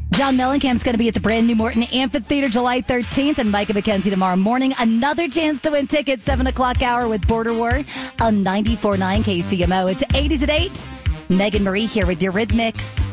John Mellencamp's going to be at the brand new Morton Amphitheater July 13th, and Micah McKenzie tomorrow morning. Another chance to win tickets, 7 o'clock hour with Border War on 94.9 KCMO. It's 80s at 8. Megan Marie here with your Rhythmix.